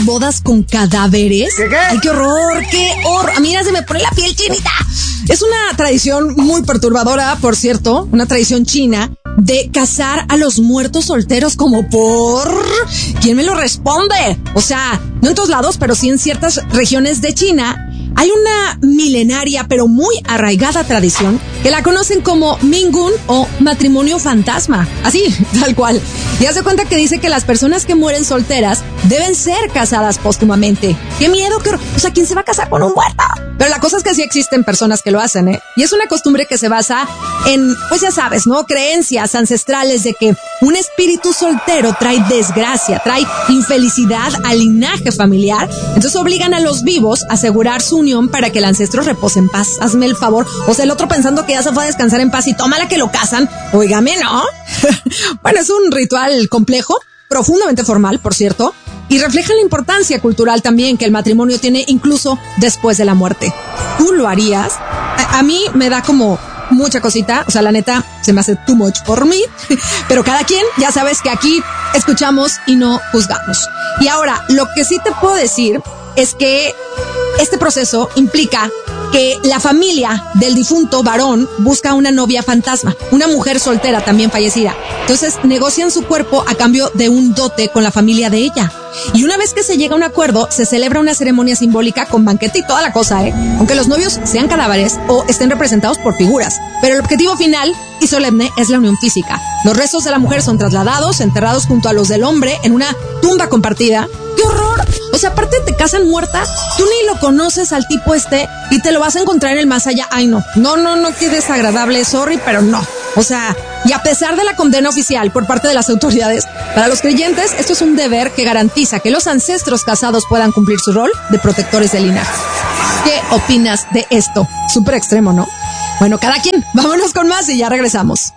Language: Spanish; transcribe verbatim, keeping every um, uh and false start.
bodas con cadáveres. ¿Qué, qué? Ay, qué horror, qué horror. A mí ya se me pone la piel chinita. Es una tradición muy perturbadora, por cierto, una tradición china de casar a los muertos solteros como por... ¿Quién me lo responde? O sea, no en todos lados, pero sí en ciertas regiones de China hay una milenaria pero muy arraigada tradición que la conocen como Mingun o matrimonio fantasma. Así, tal cual. Y hace cuenta que dice que las personas que mueren solteras deben ser casadas póstumamente. ¡Qué miedo! ¡Qué horror! O sea, ¿quién se va a casar con un muerto? Pero la cosa es que sí existen personas que lo hacen, ¿eh? Y es una costumbre que se basa en, pues ya sabes, ¿no? Creencias ancestrales de que un espíritu soltero trae desgracia, trae infelicidad al linaje familiar. Entonces obligan a los vivos a asegurar su unión para que el ancestro repose en paz. Hazme el favor. O sea, el otro pensando que ya se fue a descansar en paz y tómala que lo casan. Óigame, ¿no? Bueno, es un ritual complejo, profundamente formal, por cierto, y refleja la importancia cultural también que el matrimonio tiene incluso después de la muerte. ¿Tú lo harías? A, a mí me da como mucha cosita, o sea, la neta, se me hace too much por mí, pero cada quien, ya sabes que aquí escuchamos y no juzgamos. Y ahora, lo que sí te puedo decir es que este proceso implica que la familia del difunto varón busca una novia fantasma, una mujer soltera también fallecida. Entonces negocian su cuerpo a cambio de un dote con la familia de ella. Y una vez que se llega a un acuerdo, se celebra una ceremonia simbólica con banquete y toda la cosa, ¿eh? Aunque los novios sean cadáveres o estén representados por figuras. Pero el objetivo final y solemne es la unión física. Los restos de la mujer son trasladados, enterrados junto a los del hombre en una tumba compartida. ¡Qué horror! O sea, aparte te casan muerta, tú ni lo conoces al tipo este y te lo vas a encontrar en el más allá. Ay, no, no, no, no, qué desagradable, sorry, pero no. O sea, y a pesar de la condena oficial por parte de las autoridades, para los creyentes esto es un deber que garantiza que los ancestros casados puedan cumplir su rol de protectores del linaje. ¿Qué opinas de esto? Súper extremo, ¿no? Bueno, cada quien, vámonos con más y ya regresamos.